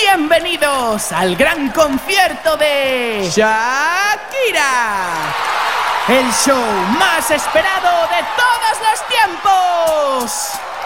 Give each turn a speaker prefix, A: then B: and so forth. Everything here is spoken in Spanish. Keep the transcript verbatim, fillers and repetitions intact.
A: Bienvenidos al gran concierto de Shakira, el show más esperado de todos los tiempos.